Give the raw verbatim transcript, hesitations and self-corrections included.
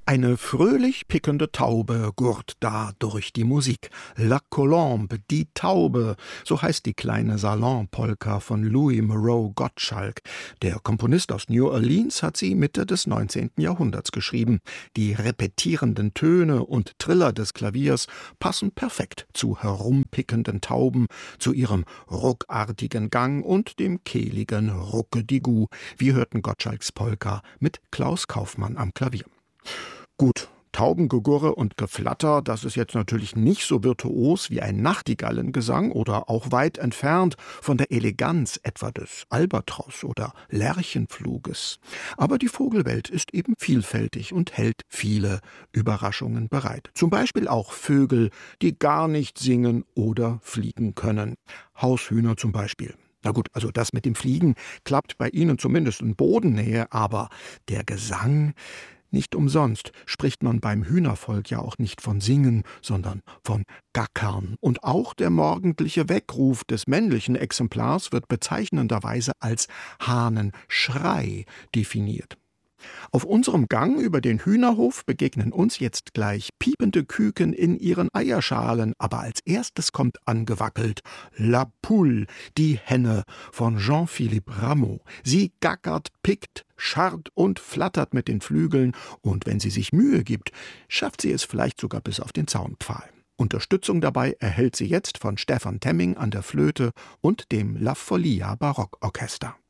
Eine fröhlich pickende Taube gurrt da durch die Musik. La Colombe, die Taube, so heißt die kleine Salon-Polka von Louis Moreau Gottschalk. Der Komponist aus New Orleans hat sie Mitte des neunzehnten Jahrhunderts geschrieben. Die repetierenden Töne und Triller des Klaviers passen perfekt zu herumpickenden Tauben, zu ihrem ruckartigen Gang und dem kehligen Ruckedigu. Wir hörten Gottschalks Polka mit Klaus Kaufmann am Klavier. Gut, Taubengegurre und Geflatter, das ist jetzt natürlich nicht so virtuos wie ein Nachtigallengesang oder auch weit entfernt von der Eleganz etwa des Albatros oder Lerchenfluges. Aber die Vogelwelt ist eben vielfältig und hält viele Überraschungen bereit. Zum Beispiel auch Vögel, die gar nicht singen oder fliegen können. Haushühner zum Beispiel. Na gut, also das mit dem Fliegen klappt bei ihnen zumindest in Bodennähe, aber der Gesang... Nicht umsonst spricht man beim Hühnervolk ja auch nicht von Singen, sondern von Gackern. Und auch der morgendliche Weckruf des männlichen Exemplars wird bezeichnenderweise als Hahnenschrei definiert. Auf unserem Gang über den Hühnerhof begegnen uns jetzt gleich piepende Küken in ihren Eierschalen, aber als erstes kommt angewackelt La Poule, die Henne von Jean-Philippe Rameau. Sie gackert, pickt, scharrt und flattert mit den Flügeln und wenn sie sich Mühe gibt, schafft sie es vielleicht sogar bis auf den Zaunpfahl. Unterstützung dabei erhält sie jetzt von Stefan Temming an der Flöte und dem La Folia Barockorchester.